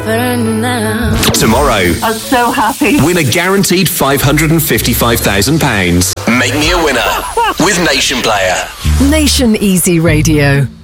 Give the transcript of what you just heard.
burn now. Tomorrow, I'm so happy. win a guaranteed £555,000. Make me a winner with Nation Player. Nation Easy Radio.